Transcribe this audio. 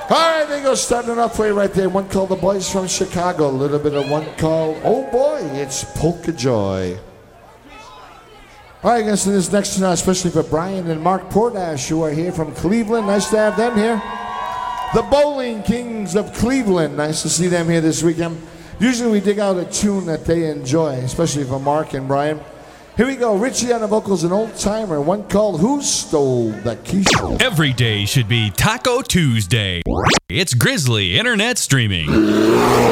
All right, there you go. Starting off for you right there. One called The Boys from Chicago. A little bit of one called, oh boy, it's Polka Joy. All right, guys, this next tonight, especially for Brian and Mark Portash, who are here from Cleveland. Nice to have them here. The Bowling Kings of Cleveland. Nice to see them here this weekend. Usually we dig out a tune that they enjoy, especially for Mark and Brian. Here we go. Richie on the vocals, an old timer. One called Who Stole the Quiche? Every day should be Taco Tuesday. It's Grizzly Internet Streaming.